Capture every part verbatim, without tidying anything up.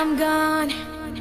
I'm gone.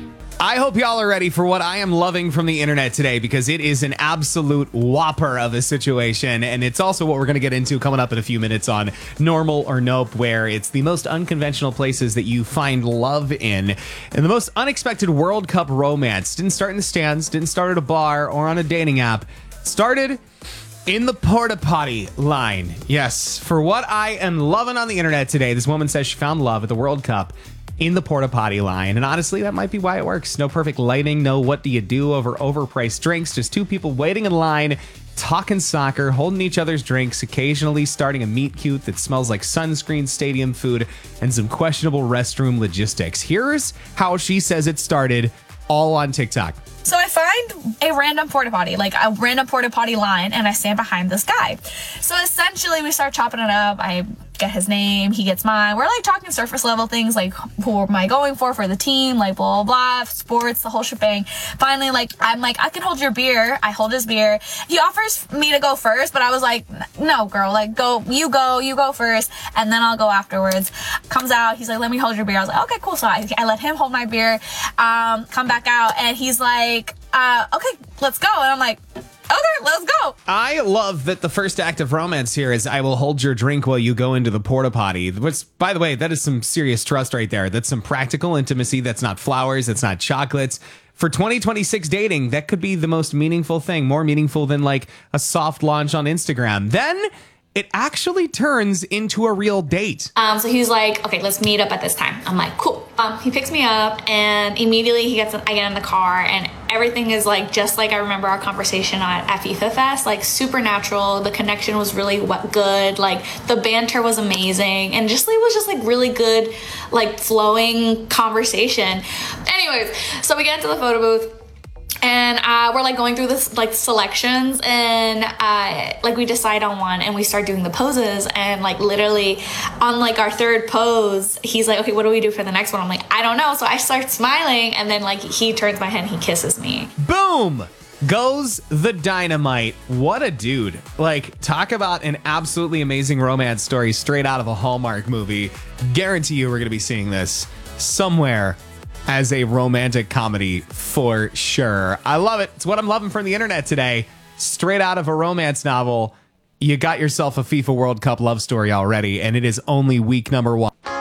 I hope y'all are ready for what I am loving from the internet today, because it is an absolute whopper of a situation. And it's also what we're going to get into coming up in a few minutes on Normal or Nope, where it's the most unconventional places that you find love in. And the most unexpected World Cup romance didn't start in the stands, didn't start at a bar or on a dating app. Started in the porta potty line. Yes, for what I am loving on the internet today, this woman says she found love at the World Cup in the porta potty line. And honestly, that might be why it works. No perfect lighting, no what do you do over overpriced drinks, just two people waiting in line, talking soccer, holding each other's drinks, occasionally starting a meet cute that smells like sunscreen, stadium food, and some questionable restroom logistics. Here's how she says it started, all on TikTok. So I find a random porta potty, like a random porta potty line, and I stand behind this guy. So essentially we start chopping it up. I get his name, he gets mine. We're like talking surface level things, like who am I going for for the team, like blah, blah, blah, sports, the whole shebang. Finally, like, I'm like, I can hold your beer. I hold his beer. He offers me to go first, but I was like, no, girl, like, go, you go, you go first, and then I'll go afterwards. Comes out, he's like, let me hold your beer. I was like, okay, cool. So I, I let him hold my beer, um, come back out, and he's like, uh, okay, let's go. And I'm like, okay, let's go. I love that the first act of romance here is I will hold your drink while you go into the porta potty. Which, by the way, that is some serious trust right there. That's some practical intimacy. That's not flowers. That's not chocolates. For twenty twenty-six dating, that could be the most meaningful thing, more meaningful than like a soft launch on Instagram. Then it actually turns into a real date. Um, so he was like, okay, let's meet up at this time. I'm like, cool. Um, he picks me up, and immediately he gets, I get in the car, and everything is like just like I remember our conversation at, at FIFA Fest, like super natural. The connection was really what, good. Like the banter was amazing, and just it was just like really good, like flowing conversation. Anyways, so we get into the photo booth. And uh, we're like going through this like selections, and uh, like we decide on one, and we start doing the poses, and like literally on like our third pose, he's like, okay, what do we do for the next one? I'm like, I don't know. So I start smiling, and then like he turns my head and he kisses me. Boom! Goes the dynamite. What a dude. Like, talk about an absolutely amazing romance story straight out of a Hallmark movie. Guarantee you we're going to be seeing this somewhere as a romantic comedy for sure. I love it. It's what I'm loving from the internet today. Straight out of a romance novel. You got yourself a FIFA World Cup love story already, and it is only week number one.